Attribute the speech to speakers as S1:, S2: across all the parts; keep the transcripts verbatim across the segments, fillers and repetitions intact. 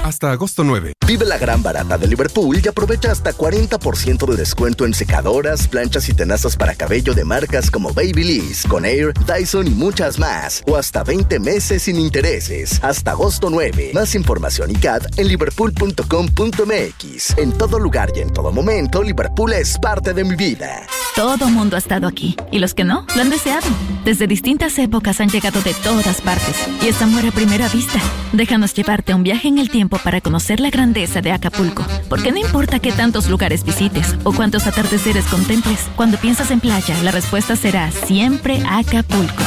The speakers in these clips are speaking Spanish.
S1: hasta agosto nueve.
S2: Vive la gran barata de Liverpool y aprovecha hasta cuarenta por ciento de descuento en secadoras, planchas y tenazas para cabello de marcas como Babyliss, Conair, Dyson y muchas más. O hasta veinte meses sin intereses. Hasta agosto nueve. Más información y C A D en liverpool punto com punto m x. En todo lugar y en todo momento, Liverpool es parte de mi vida.
S3: Todo mundo ha estado aquí. Y los que no, lo han deseado. Desde distintas épocas han llegado de todas partes. Y es amor a primera vista. Déjanos llevarte a un viaje en el tiempo para conocer la grandeza de Acapulco. Porque no importa qué tantos lugares visites o cuántos atardeceres contemples, cuando piensas en playa, la respuesta será siempre Acapulco.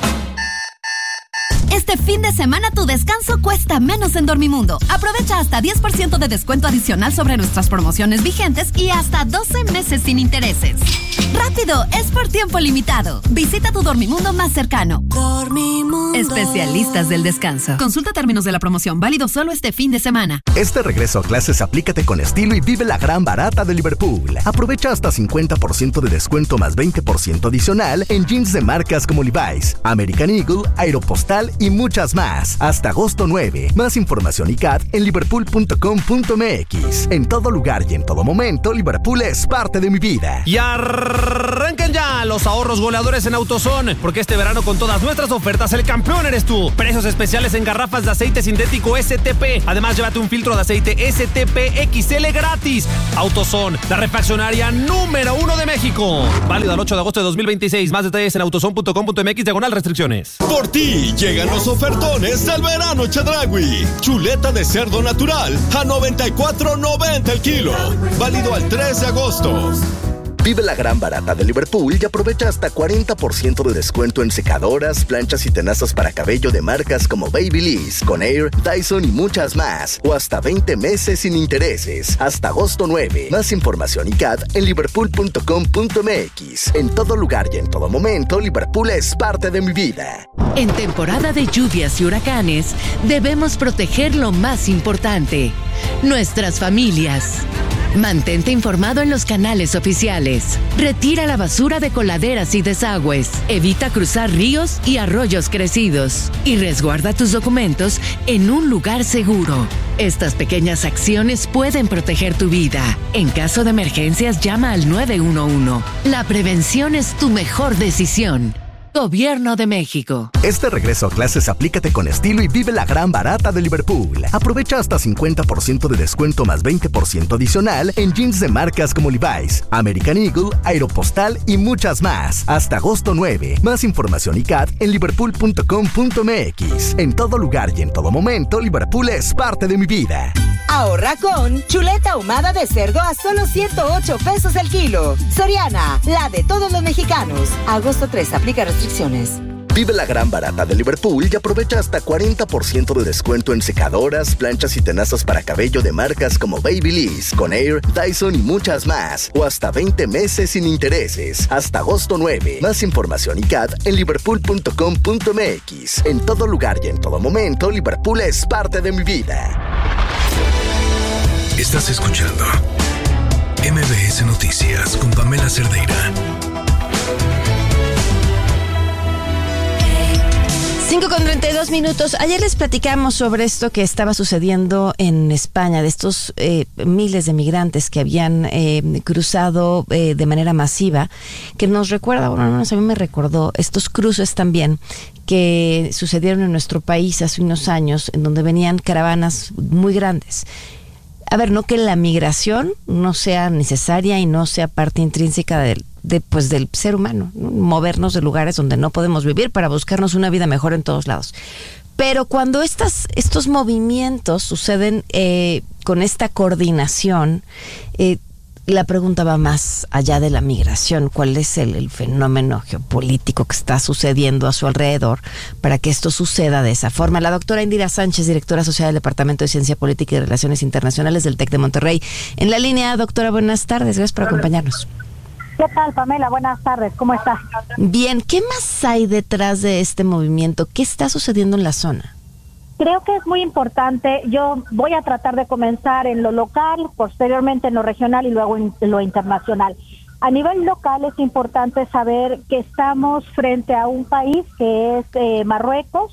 S4: Este fin de semana tu descanso cuesta menos en Dormimundo. Aprovecha hasta diez por ciento de descuento adicional sobre nuestras promociones vigentes y hasta doce meses sin intereses. ¡Rápido! Es por tiempo limitado. Visita tu Dormimundo más cercano. Dormimundo. Especialistas del descanso. Consulta términos de la promoción. Válido solo este fin de semana.
S2: Este regreso a clases aplícate con estilo y vive la gran barata de Liverpool. Aprovecha hasta cincuenta por ciento de descuento más veinte por ciento adicional en jeans de marcas como Levi's, American Eagle, Aeropostal y muchas más. Hasta agosto nueve. Más información y C A D en liverpool punto com punto m x. En todo lugar y en todo momento, Liverpool es parte de mi vida.
S5: Y arrancan ya los ahorros goleadores en AutoZone, porque este verano con todas nuestras ofertas el campeón eres tú. Precios especiales en garrafas de aceite sintético S T P. Además, llévate un filtro de aceite S T P X L gratis. AutoZone, la refaccionaria número uno de México. Válido al ocho de agosto de dos mil veintiséis. Más detalles en autozone punto com punto m x diagonal restricciones.
S6: Por ti llegan los ofertones del verano Chedraui. Chuleta de cerdo natural a noventa y cuatro noventa el kilo. Válido al tres de agosto.
S2: Vive la gran barata de Liverpool y aprovecha hasta cuarenta por ciento de descuento en secadoras, planchas y tenazas para cabello de marcas como Babyliss, Conair, Dyson y muchas más. O hasta veinte meses sin intereses. Hasta agosto nueve. Más información y C A D en liverpool punto com punto m x. En todo lugar y en todo momento, Liverpool es parte de mi vida.
S7: En temporada de lluvias y huracanes, debemos proteger lo más importante: nuestras familias. Mantente informado en los canales oficiales. Retira la basura de coladeras y desagües. Evita cruzar ríos y arroyos crecidos. Y resguarda tus documentos en un lugar seguro. Estas pequeñas acciones pueden proteger tu vida. En caso de emergencias, llama al nueve uno uno. La prevención es tu mejor decisión. Gobierno de México.
S2: Este regreso a clases aplícate con estilo y vive la gran barata de Liverpool. Aprovecha hasta cincuenta por ciento de descuento más veinte por ciento adicional en jeans de marcas como Levi's, American Eagle, Aeropostal y muchas más. Hasta agosto nueve. Más información y C A D en liverpool punto com punto m x. En todo lugar y en todo momento, Liverpool es parte de mi vida.
S8: Ahorra con chuleta ahumada de cerdo a solo ciento ocho pesos el kilo. Soriana, la de todos los mexicanos. Agosto tres, aplica restricciones.
S2: Vive la gran barata de Liverpool y aprovecha hasta cuarenta por ciento de descuento en secadoras, planchas y tenazas para cabello de marcas como Babyliss, Conair, Dyson y muchas más. O hasta veinte meses sin intereses. Hasta agosto nueve. Más información y C A D en liverpool punto com punto m x. En todo lugar y en todo momento, Liverpool es parte de mi vida.
S9: Estás escuchando M B S Noticias con Pamela Cerdeira.
S10: cinco con treinta y dos minutos. Ayer les platicamos sobre esto que estaba sucediendo en España, de estos eh, miles de migrantes que habían eh, cruzado eh, de manera masiva, que nos recuerda, bueno, no, a mí me recordó estos cruces también que sucedieron en nuestro país hace unos años, en donde venían caravanas muy grandes. A ver, no que la migración no sea necesaria y no sea parte intrínseca del de pues del ser humano, ¿no? Movernos de lugares donde no podemos vivir para buscarnos una vida mejor en todos lados. Pero cuando estas, estos movimientos suceden eh, con esta coordinación, eh, la pregunta va más allá de la migración. ¿Cuál es el, el fenómeno geopolítico que está sucediendo a su alrededor para que esto suceda de esa forma? La doctora Indira Sánchez, directora asociada del Departamento de Ciencia Política y Relaciones Internacionales del TEC de Monterrey. En la línea, doctora, buenas tardes. Gracias por acompañarnos.
S11: ¿Qué tal, Pamela? Buenas tardes, ¿cómo estás?
S10: Bien, ¿qué más hay detrás de este movimiento? ¿Qué está sucediendo en la zona?
S11: Creo que es muy importante. Yo voy a tratar de comenzar en lo local, posteriormente en lo regional y luego en lo internacional. A nivel local es importante saber que estamos frente a un país que es eh, Marruecos,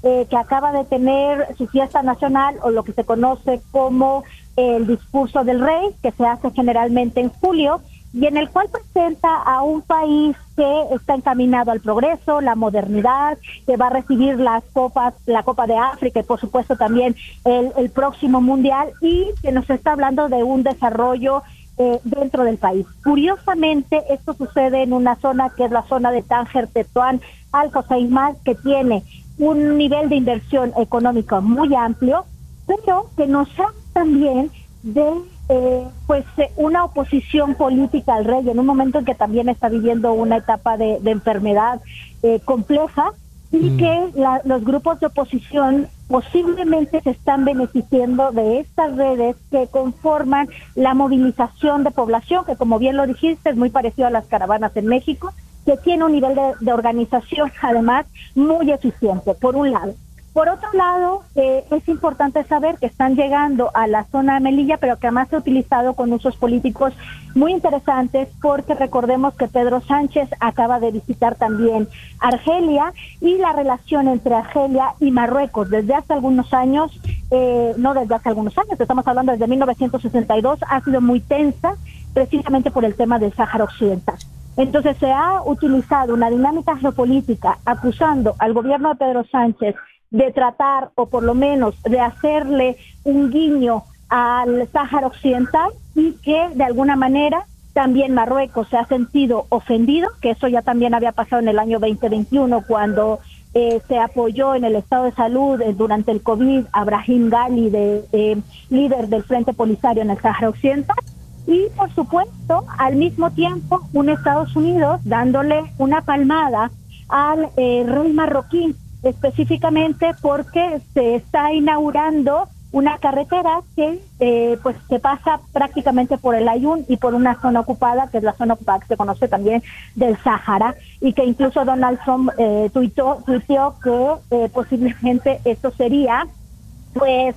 S11: eh, que acaba de tener su fiesta nacional, o lo que se conoce como el discurso del rey, que se hace generalmente en julio, y en el cual presenta a un país que está encaminado al progreso, la modernidad, que va a recibir las copas, la Copa de África y por supuesto también el, el próximo Mundial, y que nos está hablando de un desarrollo eh, dentro del país. Curiosamente, esto sucede en una zona que es la zona de Tánger, Tetuán, Al Hoceima, que tiene un nivel de inversión económica muy amplio, pero que nos habla también de eh, pues eh, una oposición política al rey en un momento en que también está viviendo una etapa de, de enfermedad eh, compleja, y mm. que la, los grupos de oposición posiblemente se están beneficiando de estas redes que conforman la movilización de población, que como bien lo dijiste es muy parecido a las caravanas en México, que tiene un nivel de, de organización además muy eficiente, por un lado. Por otro lado, eh, es importante saber que están llegando a la zona de Melilla, pero que además se ha utilizado con usos políticos muy interesantes, porque recordemos que Pedro Sánchez acaba de visitar también Argelia, y la relación entre Argelia y Marruecos desde hace algunos años, eh, no desde hace algunos años, estamos hablando desde mil novecientos sesenta y dos, ha sido muy tensa, precisamente por el tema del Sáhara Occidental. Entonces se ha utilizado una dinámica geopolítica acusando al gobierno de Pedro Sánchez de tratar, o por lo menos de hacerle un guiño al Sáhara Occidental, y que de alguna manera también Marruecos se ha sentido ofendido, que eso ya también había pasado en el año veinte veintiuno, cuando eh, se apoyó en el estado de salud eh, durante el COVID a Brahim Ghali, de, eh, líder del Frente Polisario en el Sáhara Occidental. Y por supuesto, al mismo tiempo, un Estados Unidos dándole una palmada al eh, rey marroquí, específicamente porque se está inaugurando una carretera que eh, pues que pasa prácticamente por el Ayun y por una zona ocupada, que es la zona ocupada que se conoce también del Sáhara, y que incluso Donald Trump eh, tuiteó, tuiteó que eh, posiblemente esto sería pues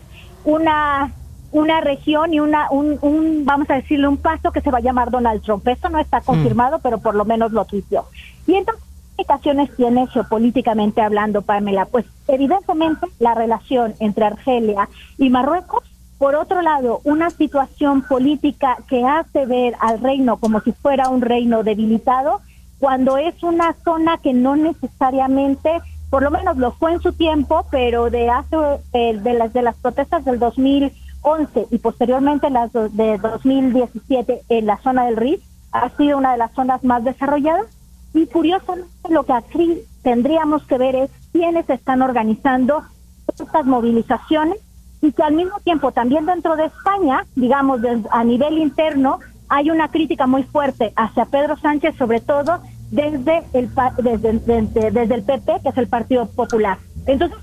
S11: una una región y una un, un vamos a decirle un paso que se va a llamar Donald Trump. Esto no está confirmado, mm. pero por lo menos lo tuiteó. Y entonces, ¿qué implicaciones tiene geopolíticamente hablando, Pamela? Pues evidentemente la relación entre Argelia y Marruecos. Por otro lado, una situación política que hace ver al reino como si fuera un reino debilitado, cuando es una zona que no necesariamente, por lo menos lo fue en su tiempo, pero de hace eh, de las de las protestas del dos mil once y posteriormente las de dos mil diecisiete en la zona del Rif, ha sido una de las zonas más desarrolladas. Y curiosamente lo que aquí tendríamos que ver es quiénes están organizando estas movilizaciones, y que al mismo tiempo también dentro de España, digamos a nivel interno, hay una crítica muy fuerte hacia Pedro Sánchez, sobre todo desde el desde, desde, desde el P P, que es el Partido Popular. Entonces,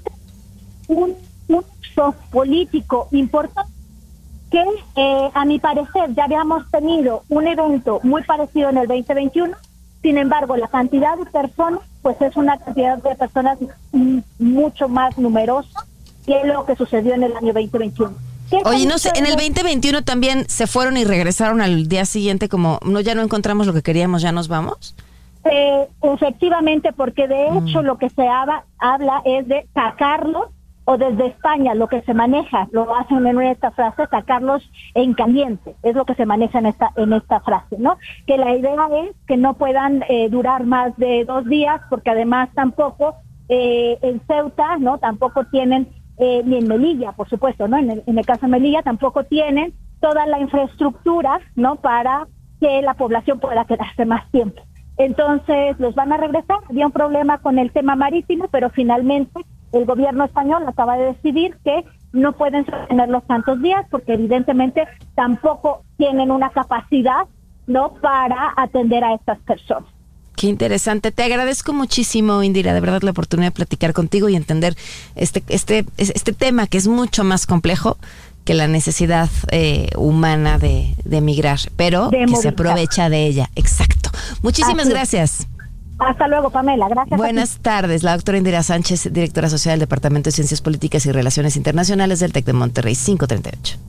S11: un uso político importante que eh, a mi parecer ya habíamos tenido un evento muy parecido en el veinte veintiuno. Sin embargo, la cantidad de personas, pues es una cantidad de personas mucho más numerosa que lo que sucedió en el año veinte veintiuno.
S10: Oye, no sé, en el veinte veintiuno también se fueron y regresaron al día siguiente como, no, ya no encontramos lo que queríamos, ya nos vamos.
S11: Eh, efectivamente, porque de hecho mm. lo que se habla, habla es de sacarlos, o desde España lo que se maneja, lo hacen en esta frase, sacarlos en caliente, es lo que se maneja en esta en esta frase, ¿no? Que la idea es que no puedan eh, durar más de dos días, porque además tampoco eh, en Ceuta, ¿no? Tampoco tienen, eh, ni en Melilla, por supuesto, ¿no? En el, en el caso de Melilla tampoco tienen toda la infraestructura, ¿no? Para que la población pueda quedarse más tiempo. Entonces los van a regresar. Había un problema con el tema marítimo, pero finalmente el gobierno español acaba de decidir que no pueden sostenerlos tantos días, porque evidentemente tampoco tienen una capacidad, ¿no?, para atender a estas personas.
S10: Qué interesante. Te agradezco muchísimo, Indira, de verdad, la oportunidad de platicar contigo y entender este este este tema, que es mucho más complejo que la necesidad eh, humana de, de migrar, pero de que se aprovecha de ella. Exacto. Muchísimas Así. gracias.
S11: Hasta luego, Pamela. Gracias.
S10: Buenas tardes. La doctora Indira Sánchez, directora social del Departamento de Ciencias Políticas y Relaciones Internacionales del TEC de Monterrey, cinco treinta y ocho.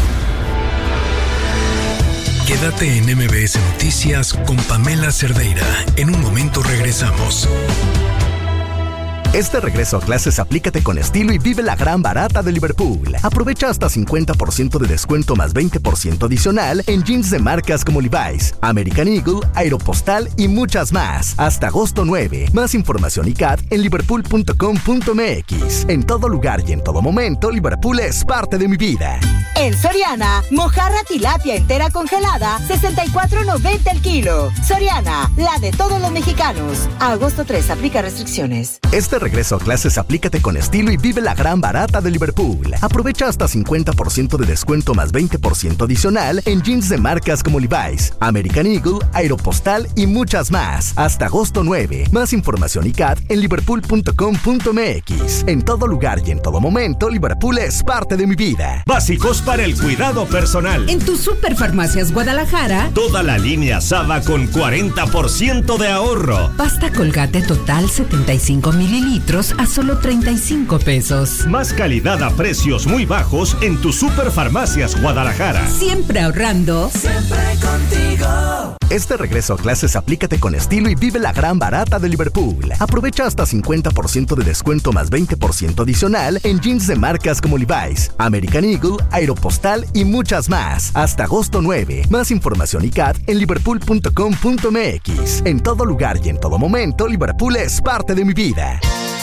S9: Quédate en M B S Noticias con Pamela Cerdeira. En un momento regresamos.
S2: Este regreso a clases aplícate con estilo y vive la gran barata de Liverpool. Aprovecha hasta cincuenta por ciento de descuento más veinte por ciento adicional en jeans de marcas como Levi's, American Eagle, Aeropostal y muchas más. Hasta agosto nueve. Más información y C A T en liverpool punto com punto m x. En todo lugar y en todo momento, Liverpool es parte de mi vida.
S8: En Soriana, mojarra tilapia entera congelada, sesenta y cuatro noventa el kilo. Soriana, la de todos los mexicanos. A agosto tres, aplica restricciones.
S2: Este regreso a clases aplícate con estilo y vive la gran barata de Liverpool. Aprovecha hasta cincuenta por ciento de descuento más veinte por ciento adicional en jeans de marcas como Levi's, American Eagle, Aeropostal y muchas más. Hasta agosto nueve. Más información y C A T en liverpool punto com punto m x. En todo lugar y en todo momento, Liverpool es parte de mi vida.
S1: Básicos para el cuidado personal.
S12: En tus Superfarmacias Guadalajara,
S1: toda la línea Saba con cuarenta por ciento de ahorro.
S12: Pasta Colgate Total setenta y cinco mililitros a solo treinta y cinco pesos.
S1: Más calidad a precios muy bajos en tus Superfarmacias Guadalajara.
S12: Siempre ahorrando.
S13: Siempre contigo.
S2: Este regreso a clases aplícate con estilo y vive la gran barata de Liverpool. Aprovecha hasta cincuenta por ciento de descuento más veinte por ciento adicional en jeans de marcas como Levi's, American Eagle, Aeropostal y muchas más. Hasta agosto nueve. Más información y C A T en liverpool punto com punto m x. En todo lugar y en todo momento, Liverpool es parte de mi vida.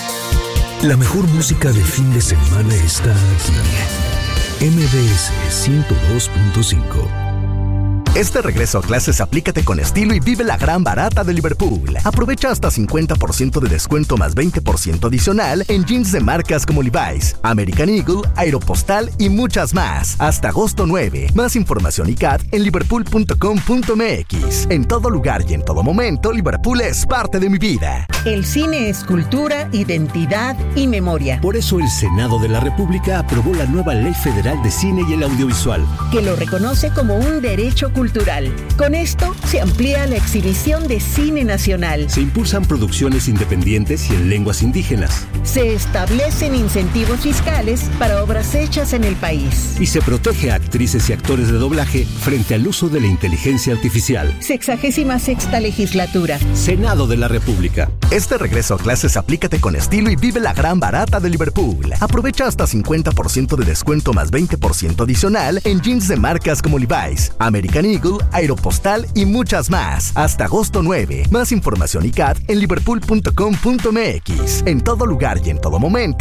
S9: La mejor música de fin de semana está aquí. M B S ciento dos punto cinco.
S2: Este regreso a clases aplícate con estilo y vive la gran barata de Liverpool. Aprovecha hasta cincuenta por ciento de descuento más veinte por ciento adicional en jeans de marcas como Levi's, American Eagle, Aeropostal y muchas más. Hasta agosto nueve. Más información y C A T en liverpool punto com punto m x. En todo lugar y en todo momento, Liverpool es parte de mi vida.
S14: El cine es cultura, identidad y memoria.
S15: Por eso el Senado de la República aprobó la nueva Ley Federal de Cine y el Audiovisual,
S14: que lo reconoce como un derecho cultural. Con esto se amplía la exhibición de cine nacional.
S15: Se impulsan producciones independientes y en lenguas indígenas.
S14: Se establecen incentivos fiscales para obras hechas en el país.
S15: Y se protege a actrices y actores de doblaje frente al uso de la inteligencia artificial.
S14: Sexagésima sexta legislatura.
S15: Senado de la República.
S2: Este regreso a clases aplícate con estilo y vive la gran barata de Liverpool. Aprovecha hasta cincuenta por ciento de descuento más veinte por ciento adicional en jeans de marcas como Levi's, American Eagle, Aeropostal y muchas más. Hasta agosto nueve. Más información y C A T en liverpool punto com punto m x. En todo lugar y en todo momento,